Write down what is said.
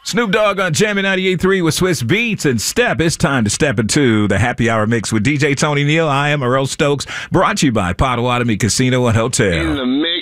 Snoop Dogg on Jammin' 98.3 with Swiss Beats and Step. It's time to step into the Happy Hour Mix with DJ Tony Neal. I am Earl Stokes, brought to you by Potawatomi Casino and Hotel. In the mix.